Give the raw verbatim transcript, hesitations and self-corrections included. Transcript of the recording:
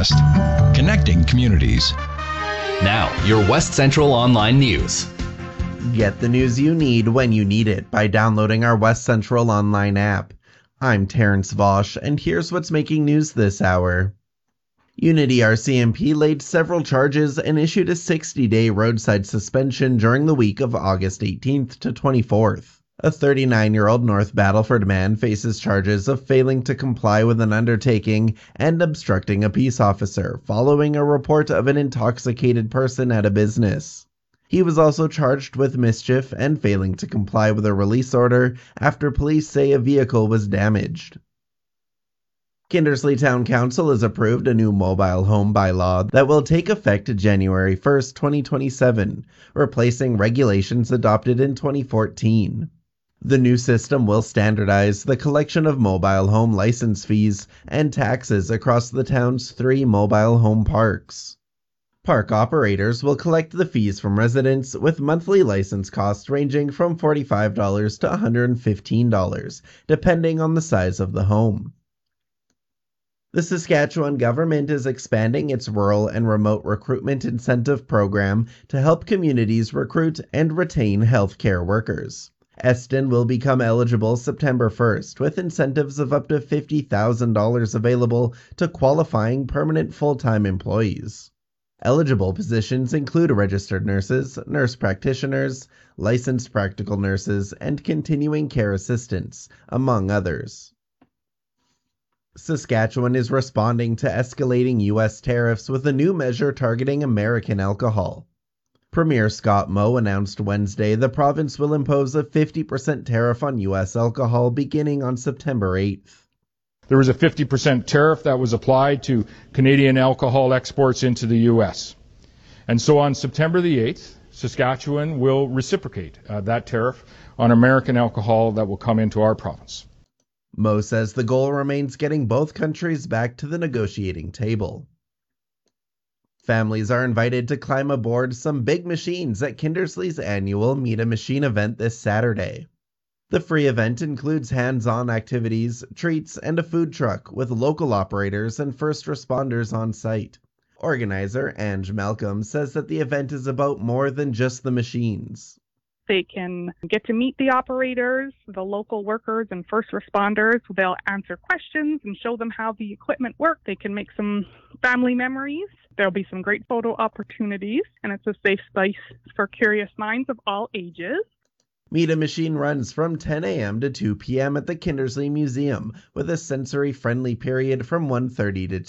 Podcast, connecting communities. Now, your West Central Online News. Get the news you need when you need it by downloading our West Central Online app. I'm Terrence Vosch, and here's what's making news this hour. Unity R C M P laid several charges and issued a sixty-day roadside suspension during the week of August eighteenth to twenty-fourth. A thirty-nine-year-old North Battleford man faces charges of failing to comply with an undertaking and obstructing a peace officer following a report of an intoxicated person at a business. He was also charged with mischief and failing to comply with a release order after police say a vehicle was damaged. Kindersley Town Council has approved a new mobile home bylaw that will take effect January first, twenty twenty-seven, replacing regulations adopted in twenty fourteen. The new system will standardize the collection of mobile home license fees and taxes across the town's three mobile home parks. Park operators will collect the fees from residents, with monthly license costs ranging from forty-five dollars to one hundred fifteen dollars, depending on the size of the home. The Saskatchewan government is expanding its rural and remote recruitment incentive program to help communities recruit and retain healthcare workers. Eston will become eligible September first, with incentives of up to fifty thousand dollars available to qualifying permanent full-time employees. Eligible positions include registered nurses, nurse practitioners, licensed practical nurses, and continuing care assistants, among others. Saskatchewan is responding to escalating U S tariffs with a new measure targeting American alcohol. Premier Scott Moe announced Wednesday the province will impose a fifty percent tariff on U S alcohol beginning on September eighth. There was a fifty percent tariff that was applied to Canadian alcohol exports into the U S. And so on September the eighth, Saskatchewan will reciprocate uh, that tariff on American alcohol that will come into our province. Moe says the goal remains getting both countries back to the negotiating table. Families are invited to climb aboard some big machines at Kindersley's annual Meet a Machine event this Saturday. The free event includes hands-on activities, treats, and a food truck with local operators and first responders on site. Organizer Ange Malcolm says that the event is about more than just the machines. They can get to meet the operators, the local workers, and first responders. They'll answer questions and show them how the equipment works. They can make some family memories. There'll be some great photo opportunities, and it's a safe space for curious minds of all ages. Meet a Machine runs from ten a.m. to two p.m. at the Kindersley Museum, with a sensory-friendly period from one thirty to